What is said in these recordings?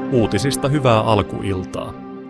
Uutisista hyvää alkuiltaa.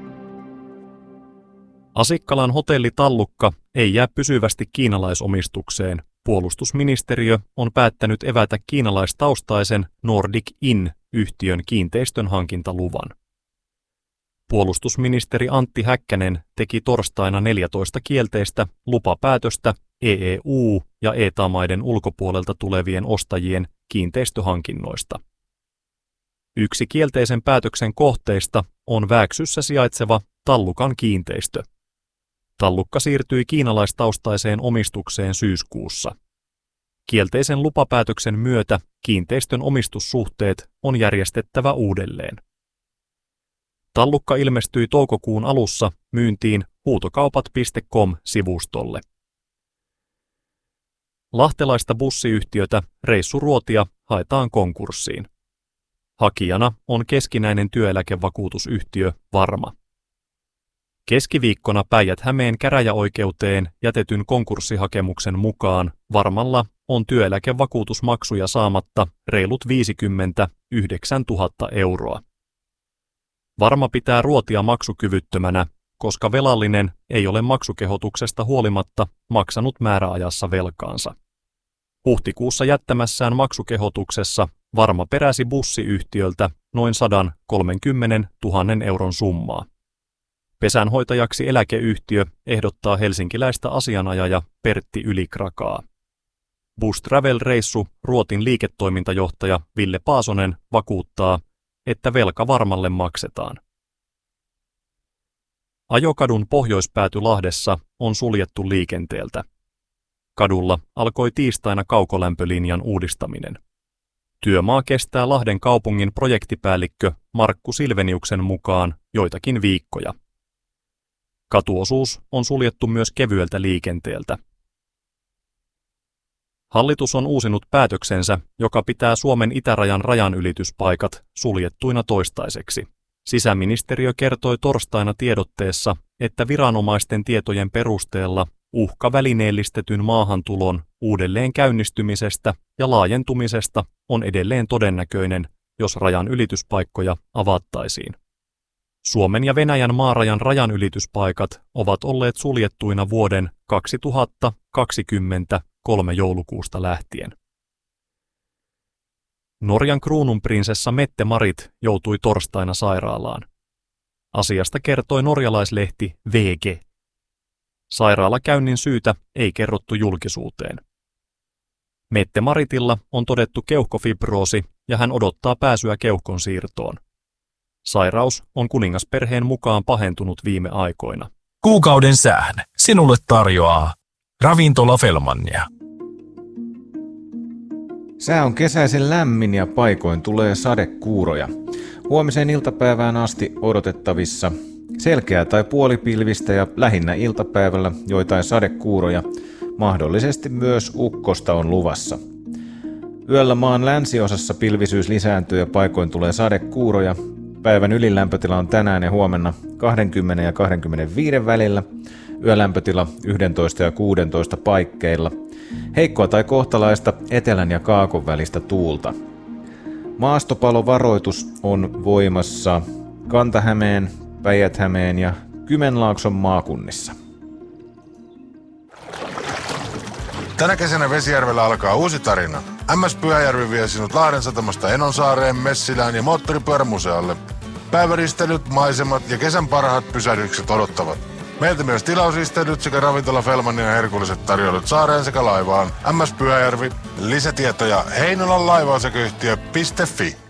Asikkalan hotelli Tallukka ei jää pysyvästi kiinalaisomistukseen. Puolustusministeriö on päättänyt evätä kiinalaistaustaisen Nordic Inn-yhtiön kiinteistön hankintaluvan. Puolustusministeri Antti Häkkänen teki torstaina 14 kielteistä lupapäätöstä EEU- ja ETA-maiden ulkopuolelta tulevien ostajien kiinteistöhankinnoista. Yksi kielteisen päätöksen kohteista on Vääksyssä sijaitseva Tallukan kiinteistö. Tallukka siirtyi kiinalaistaustaiseen omistukseen syyskuussa. Kielteisen lupapäätöksen myötä kiinteistön omistussuhteet on järjestettävä uudelleen. Tallukka ilmestyi toukokuun alussa myyntiin huutokaupat.com-sivustolle. Lahtelaista bussiyhtiötä Reissuruotia haetaan konkurssiin. Hakijana on keskinäinen työeläkevakuutusyhtiö Varma. Keskiviikkona Päijät-Hämeen käräjäoikeuteen jätetyn konkurssihakemuksen mukaan Varmalla on työeläkevakuutusmaksuja saamatta reilut 59 000 euroa. Varma pitää Ruotia maksukyvyttömänä, koska velallinen ei ole maksukehotuksesta huolimatta maksanut määräajassa velkaansa. Huhtikuussa jättämässään maksukehotuksessa Varma peräsi bussiyhtiöltä noin 130 000 euron summaa. Pesänhoitajaksi eläkeyhtiö ehdottaa helsinkiläistä asianajaja Pertti Ylikrakaa. Bus Travel Reissu Ruotin liiketoimintajohtaja Ville Paasonen vakuuttaa, että velka Varmalle maksetaan. Ajokadun pohjoispääty Lahdessa on suljettu liikenteeltä. Kadulla alkoi tiistaina kaukolämpölinjan uudistaminen. Työmaa kestää Lahden kaupungin projektipäällikkö Markku Silveniuksen mukaan joitakin viikkoja. Katuosuus on suljettu myös kevyeltä liikenteeltä. Hallitus on uusinut päätöksensä, joka pitää Suomen itärajan rajanylityspaikat suljettuina toistaiseksi. Sisäministeriö kertoi torstaina tiedotteessa, että viranomaisten tietojen perusteella uhka välineellistetyn maahantulon uudelleen käynnistymisestä ja laajentumisesta on edelleen todennäköinen, jos rajan ylityspaikkoja avattaisiin. Suomen ja Venäjän maarajan rajanylityspaikat ovat olleet suljettuina vuoden 2023 joulukuusta lähtien. Norjan kruununprinsessa Mette-Marit joutui torstaina sairaalaan. Asiasta kertoi norjalaislehti VG. Sairaalakäynnin syytä ei kerrottu julkisuuteen. Mette-Maritilla on todettu keuhkofibroosi ja hän odottaa pääsyä keuhkon siirtoon. Sairaus on kuningasperheen mukaan pahentunut viime aikoina. Kuukauden sään sinulle tarjoaa Ravintola Fellmania. Sää on kesäisen lämmin ja paikoin tulee sadekuuroja. Huomiseen iltapäivään asti odotettavissa selkeää tai puolipilvistä ja lähinnä iltapäivällä joitain sadekuuroja. Mahdollisesti myös ukkosta on luvassa. Yöllä maan länsiosassa pilvisyys lisääntyy ja paikoin tulee sadekuuroja. Päivän ylilämpötila on tänään ja huomenna 20 ja 25 välillä. Yölämpötila 11 ja 16 paikkeilla. Heikkoa tai kohtalaista etelän ja kaakon välistä tuulta. Maastopalovaroitus on voimassa Kanta-Hämeen, Päijät-Hämeen ja Kymenlaakson maakunnissa. Tänä kesänä Vesijärvellä alkaa uusi tarina. MS Pyhäjärvi vie sinut Lahden satamasta Enonsaareen, Messilään ja moottoripyörämuseolle. Päiväristelyt, maisemat ja kesän parhaat pysähdykset odottavat. Meiltä myös tilausristelyt sekä Ravintola Fellmania ja herkulliset tarjoulut saareen sekä laivaan. MS Pyhäjärvi. Lisätietoja Heinolan laivaosakeyhtiö.fi.